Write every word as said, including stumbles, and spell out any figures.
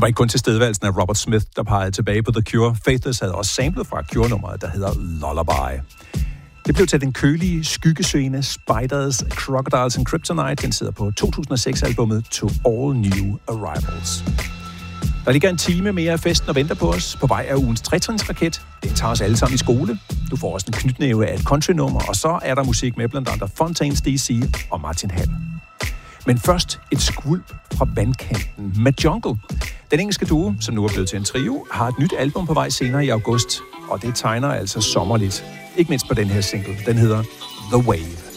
var ikke kun tilstedeværelsen af Robert Smith, der pegede tilbage på The Cure. Faithless havde også samlet fra Cure-nummeret, der hedder Lullaby. Det blev til den kølige, skyggesøgende Spiders, Crocodiles and Kryptonite. Den sidder på to tusind og seks-albummet To All New Arrivals. Der ligger en time mere af festen og venter på os. På vej af ugens tretrinsraket. Den tager os alle sammen i skole. Du får også en knytnæve af et countrynummer, og så er der musik med blandt andre Fontaines D C og Martin Hall. Men først et skvulp fra vandkanten med Jungle. Den engelske duo, som nu er blevet til en trio, har et nyt album på vej senere i august, og det tegner altså sommerligt. Ikke mindst på den her single. Den hedder The Wave.